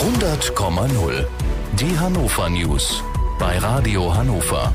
100,0. Die Hannover News bei Radio Hannover.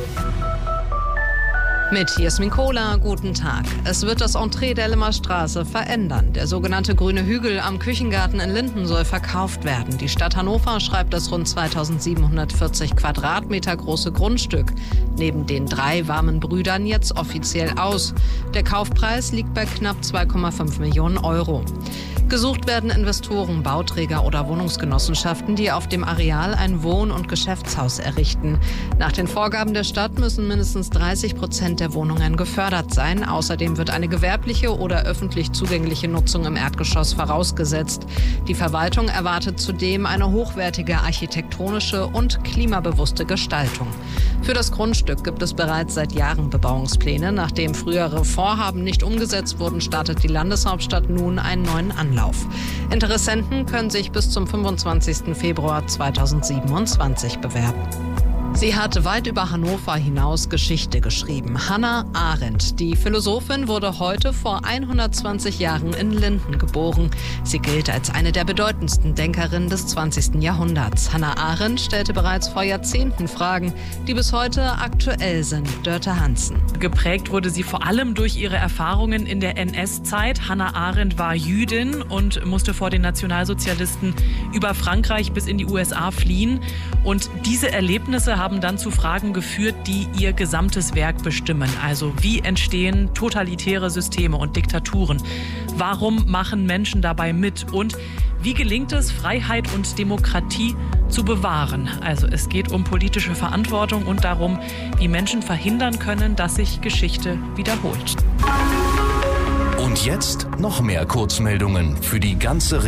Mit Jasmin Kohler, guten Tag. Es wird das Entree der Limmer Straße verändern. Der sogenannte grüne Hügel am Küchengarten in Linden soll verkauft werden. Die Stadt Hannover schreibt das rund 2740 Quadratmeter große Grundstück neben den 3 warmen Brüdern jetzt offiziell aus. Der Kaufpreis liegt bei knapp 2,5 Millionen Euro. Gesucht werden Investoren, Bauträger oder Wohnungsgenossenschaften, die auf dem Areal ein Wohn- und Geschäftshaus errichten. Nach den Vorgaben der Stadt müssen mindestens 30% der Wohnungen gefördert sein. Außerdem wird eine gewerbliche oder öffentlich zugängliche Nutzung im Erdgeschoss vorausgesetzt. Die Verwaltung erwartet zudem eine hochwertige architektonische und klimabewusste Gestaltung. Für das Grundstück gibt es bereits seit Jahren Bebauungspläne. Nachdem frühere Vorhaben nicht umgesetzt wurden, startet die Landeshauptstadt nun einen neuen Anlauf. Interessenten können sich bis zum 25. Februar 2027 bewerben. Sie hat weit über Hannover hinaus Geschichte geschrieben. Hannah Arendt, die Philosophin, wurde heute vor 120 Jahren in Linden geboren. Sie gilt als eine der bedeutendsten Denkerinnen des 20. Jahrhunderts. Hannah Arendt stellte bereits vor Jahrzehnten Fragen, die bis heute aktuell sind. Dörte Hansen. Geprägt wurde sie vor allem durch ihre Erfahrungen in der NS-Zeit. Hannah Arendt war Jüdin und musste vor den Nationalsozialisten über Frankreich bis in die USA fliehen. Und diese Erlebnisse haben dann zu Fragen geführt, die ihr gesamtes Werk bestimmen. Also wie entstehen totalitäre Systeme und Diktaturen? Warum machen Menschen dabei mit? Und wie gelingt es, Freiheit und Demokratie zu bewahren? Also es geht um politische Verantwortung und darum, wie Menschen verhindern können, dass sich Geschichte wiederholt. Und jetzt noch mehr Kurzmeldungen für die ganze